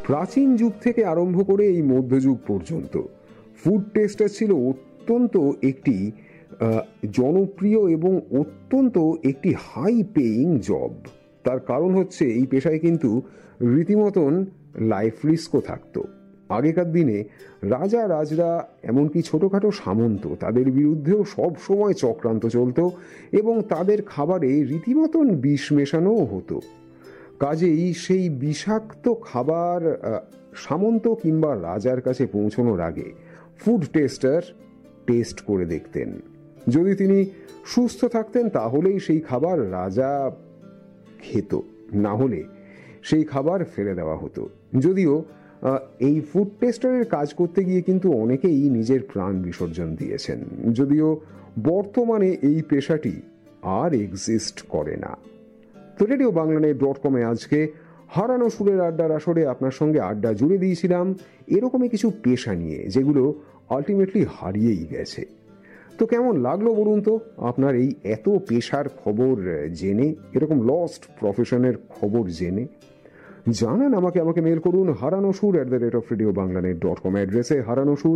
প্রাচীন যুগ থেকে আরম্ভ করে এই মধ্যযুগ পর্যন্ত ফুড টেস্টার ছিল অত্যন্ত একটি জনপ্রিয় এবং অত্যন্ত একটি হাই পেইং জব। তার কারণ হচ্ছে এই পেশায় কিন্তু রীতিমতন লাইফ রিস্কও থাকতো। আগেকার দিনে রাজা রাজরা এমনকি ছোটোখাটো সামন্ত তাদের বিরুদ্ধেও সব সময় চক্রান্ত চলত এবং তাদের খাবারে রীতিমতন বিষ মেশানোও হতো। কাজেই সেই বিষাক্ত খাবার সামন্ত কিংবা রাজার কাছে পৌঁছানোর আগে ফুড টেস্টার টেস্ট করে দেখতেন। যদি তিনি সুস্থ থাকতেন তাহলেই সেই খাবার রাজা খেত, না হলে সেই খাবার ফেলে দেওয়া হতো। যদিও এই ফুড টেস্টারের কাজ করতে গিয়ে কিন্তু অনেকেই নিজের প্রাণ বিসর্জন দিয়েছেন, যদিও বর্তমানে এই পেশাটি আর এক্সিস্ট করে না। তো RadioBanglaNet.com আজকে হারানো সুরের আড্ডার আসরে আপনার সঙ্গে আড্ডা জুড়ে দিয়েছিলাম এরকমই কিছু পেশা নিয়ে যেগুলো আলটিমেটলি হারিয়েই গেছে। তো কেমন লাগলো বলুন তো আপনার এই এত পেশার খবর জেনে, এরকম লস্ট প্রফেশনের খবর জেনে? জানান আমাকে মেল করুন haranasur@radiobanglanet.com অ্যাড্রেসে, হারানোসুর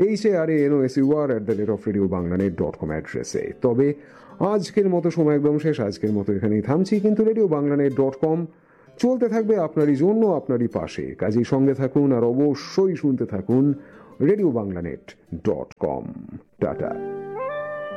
HARANOSUR@radiobanglanet.com অ্যাড্রেসে। তবে আজকের মতো সময় একদম শেষ, আজকের মতো এখানেই থামছি, কিন্তু RadioBanglaNet.com চলতে থাকবে আপনারই জন্য, আপনারই পাশে। কাজেই সঙ্গে থাকুন আর অবশ্যই শুনতে থাকুন RadioBanglaNet.com। টাটা।